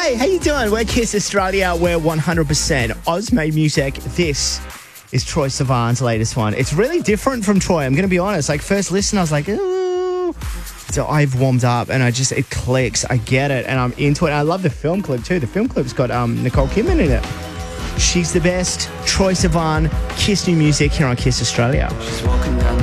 Hey, how you doing? We're Kiss Australia. We're 100% Oz-made music. This is Troye Sivan's latest one. It's really different from Troye. I'm going to be honest. Like, first listen, I was like, ooh. So I've warmed up and it clicks. I get it and I'm into it. And I love the film clip too. The film clip's got Nicole Kidman in it. She's the best. Troye Sivan, Kiss New Music here on Kiss Australia. She's walking down